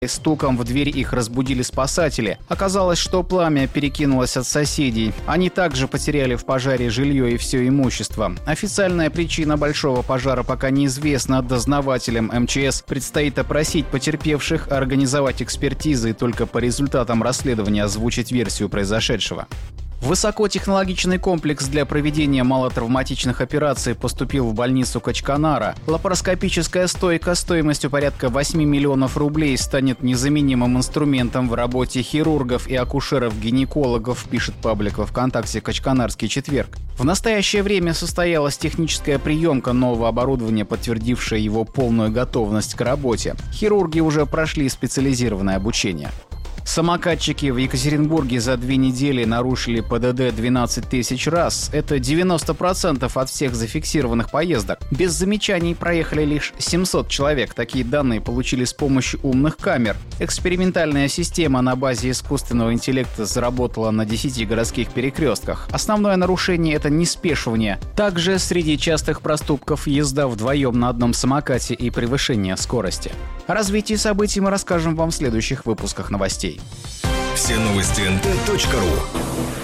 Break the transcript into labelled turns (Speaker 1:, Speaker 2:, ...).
Speaker 1: Стуком в дверь их разбудили спасатели. Оказалось, что пламя перекинулось от соседей. Они также потеряли в пожаре жилье и все имущество. Официальная причина большого пожара пока неизвестна. Дознавателям МЧС предстоит опросить потерпевших, организовать экспертизы и только по результатам расследования озвучить версию произошедшего. Высокотехнологичный комплекс для проведения малотравматичных операций поступил в больницу Качканара. Лапароскопическая стойка стоимостью порядка 8 миллионов рублей станет незаменимым инструментом в работе хирургов и акушеров-гинекологов, пишет паблик во ВКонтакте «Качканарский четверг». В настоящее время состоялась техническая приемка нового оборудования, подтвердившая его полную готовность к работе. Хирурги уже прошли специализированное обучение. Самокатчики в Екатеринбурге за 2 недели нарушили ПДД 12 тысяч раз. Это 90% от всех зафиксированных поездок. Без замечаний проехали лишь 700 человек. Такие данные получили с помощью умных камер. Экспериментальная система на базе искусственного интеллекта заработала на 10 городских перекрестках. Основное нарушение – это неспешивание. Также среди частых проступков езда вдвоем на одном самокате и превышение скорости. О развитии событий мы расскажем вам в следующих выпусках новостей.
Speaker 2: Все новости nt.ru.